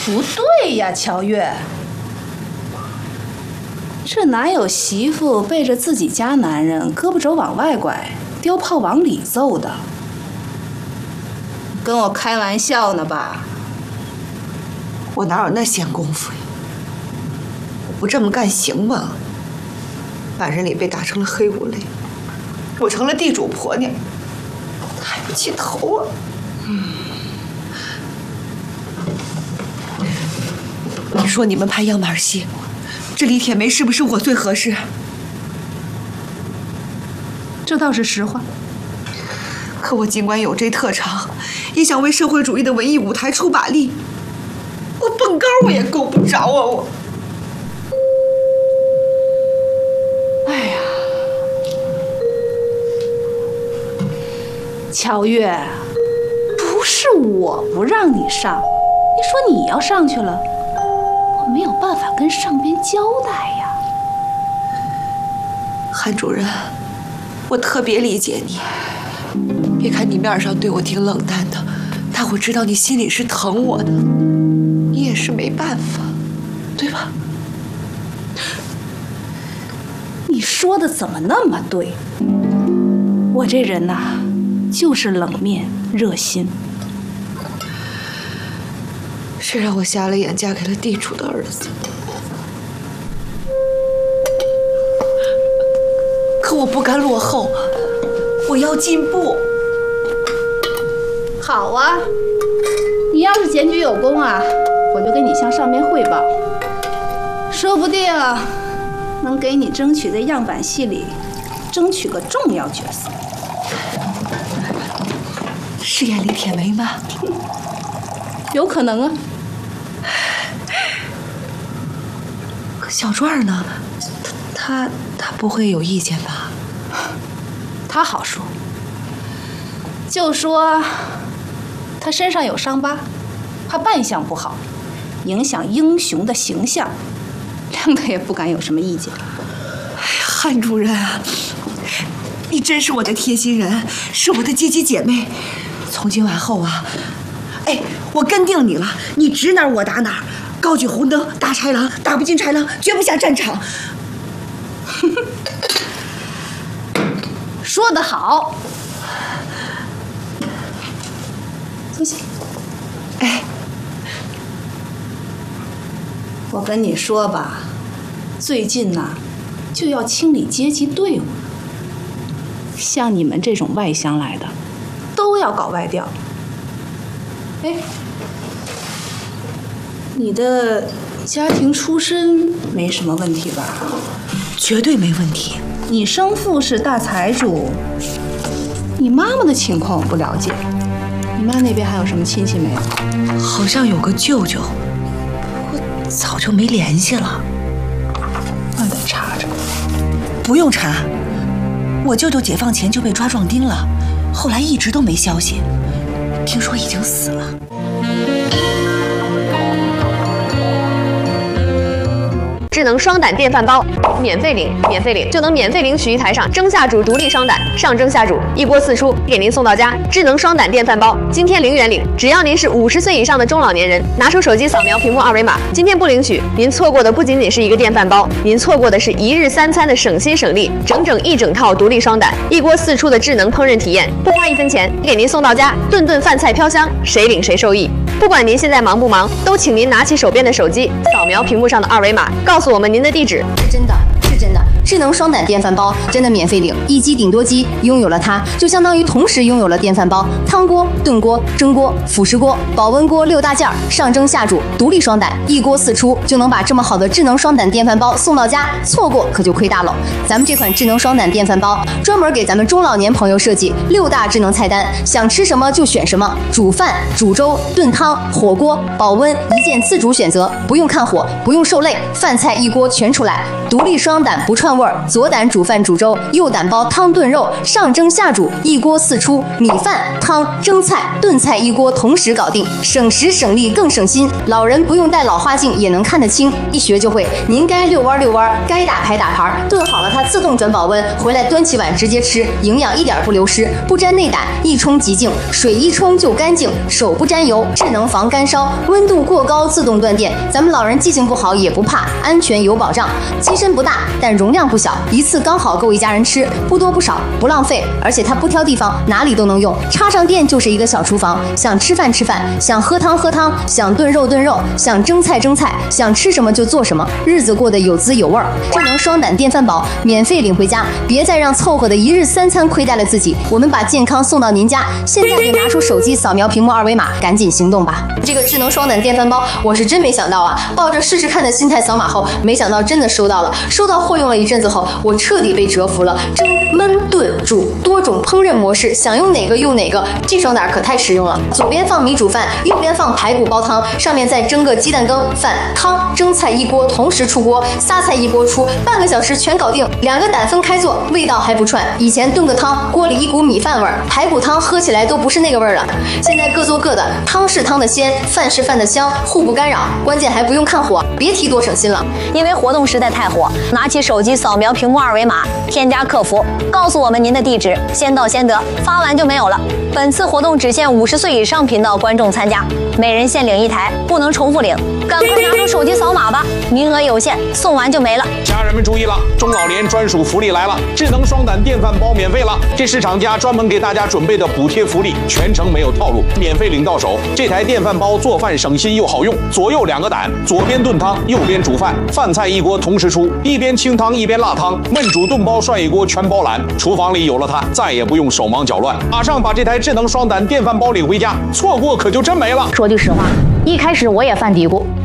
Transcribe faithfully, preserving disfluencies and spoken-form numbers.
不对呀，乔月，这哪有媳妇背着自己家男人胳膊肘往外拐，丢炮往里揍的？跟我开玩笑呢吧？ 我哪有那闲工夫呀？我不这么干行吗？把人里被打成了黑五类，我成了地主婆娘，抬不起头啊！嗯，你说你们拍样板戏，这李铁梅是不是我最合适？ 这倒是实话。 可我尽管有这特长，也想为社会主义的文艺舞台出把力。我蹦高我也够不着啊！我， 哎呀，乔月，不是我不让你上，你说你要上去了，我没有办法跟上边交代呀。 韩主任，我特别理解你。别看你面上对我挺冷淡的，但我知道你心里是疼我的，你也是没办法，对吧？ 你说的怎么那么对？我这人呐，就是冷面热心。 谁让我瞎了眼嫁给了地主的儿子？可我不甘落后，我要进步。 好啊，你要是检举有功啊，我就跟你向上面汇报，说不定能给你争取在样板戏里争取个重要角色。 是演李铁梅吗？ 有可能啊。 可小壮呢？他他不会有意见吧？ 他好说，就说他身上有伤疤，怕扮相不好，影响英雄的形象。亮太也不敢有什么意见。 哎呀，韩主任啊，你真是我的贴心人，是我的知己姐妹。从今往后啊，哎，我跟定你了，你指哪儿我打哪儿。高举红灯，打豺狼，打不进豺狼，绝不下战场。 说得好。坐下。 哎， 我跟你说吧，最近呢、啊，就要清理阶级队伍了。像你们这种外乡来的，都要搞外调。哎，你的家庭出身没什么问题吧？ 绝对没问题。 你生父是大财主，你妈妈的情况我不了解。你妈那边还有什么亲戚没有？ 好像有个舅舅，我早就没联系了。 那得查查。 不用查，我舅舅解放前就被抓壮丁了，后来一直都没消息，听说已经死了。 智能双胆电饭煲，免费领，免费领就能免费领取一台上蒸下煮独立双胆，上蒸下煮一锅四出，给您送到家。智能双胆电饭煲，今天零元领，只要您是五十岁以上的中老年人，拿出手机扫描屏幕二维码，今天不领取，您错过的不仅仅是一个电饭煲，您错过的是一日三餐的省心省力，整整一整套独立双胆，一锅四出的智能烹饪体验，不花一分钱，给您送到家，顿顿饭菜飘香，谁领谁受益。不管您现在忙不忙，都请您拿起手边的手机，扫描屏幕上的二维码，告诉我们您的地址。 是真的，是真的。智能双胆电饭煲真的免费领，一机顶多机，拥有了它就相当于同时拥有了电饭煲、汤锅、炖锅、蒸锅、辅食锅、保温锅六大件儿，上蒸下煮独立双胆，一锅四出，就能把这么好的智能双胆电饭煲送到家，错过可就亏大了。咱们这款智能双胆电饭煲专门给咱们中老年朋友设计六大智能菜单，想吃什么就选什么，煮饭、煮粥、炖汤、火锅、保温一键自主选择，不用看火，不用受累，饭菜一锅全出来。独立双胆不串饭味儿。左胆煮饭煮粥，右胆煲汤炖肉，上蒸下煮，一锅四出，米饭、汤、蒸菜、炖菜一锅同时搞定，省时省力更省心。老人不用戴老花镜也能看得清，一学就会。您该遛弯遛弯，该打牌打牌，炖好了它自动转保温，回来端起碗直接吃，营养一点不流失，不沾内胆，一冲即净，水一冲就干净，手不沾油，智能防干烧，温度过高自动断电。咱们老人记性不好也不怕，安全有保障。机身不大，但容量不小，一次刚好够一家人吃，不多不少，不浪费，而且它不挑地方，哪里都能用。插上电就是一个小厨房，想吃饭吃饭，想喝汤喝汤，想炖肉炖肉，想蒸菜蒸菜，想吃什么就做什么，日子过得有滋有味儿。智能双胆电饭煲免费领回家，别再让凑合的一日三餐亏待了自己，我们把健康送到您家。现在就拿出手机扫描屏幕二维码，赶紧行动吧！这个智能双胆电饭煲，我是真没想到啊！抱着试试看的心态扫码后，没想到真的收到了。收到货用了一阵子后，我彻底被折服了。蒸、焖、炖、煮多种烹饪模式，想用哪个用哪个，这双胆可太实用了。左边放米煮饭，右边放排骨煲汤，上面再蒸个鸡蛋羹、饭、汤、蒸菜一锅同时出锅，仨菜一锅出，半个小时全搞定。两个胆分开做，味道还不串。以前炖个汤，锅里一股米饭味儿，排骨汤喝起来都不是那个味儿了。现在各做各的，汤是汤的鲜，饭是饭的香，互不干扰，关键还不用看火，别提多省心了。 因为活动实在太火，拿起手机扫描屏幕二维码，添加客服，告诉我们您的地址，先到先得，发完就没有了。本次活动只限五十岁以上频道观众参加，每人限领一台，不能重复领。赶快拿出手机扫码吧，名额有限，送完就没了。 家人们注意了，中老年专属福利来了，智能双胆电饭煲免费了，这是厂家专门给大家准备的补贴福利，全程没有套路，免费领到手。这台电饭煲做饭省心又好用，左右两个胆，左边炖汤，右边煮饭，饭菜一锅同时出，一边清汤一边辣汤，焖煮炖煲涮一锅全包揽。厨房里有了它，再也不用手忙脚乱，马上把这台智能双胆电饭煲领回家，错过可就真没了。 说句实话，一开始我也犯嘀咕，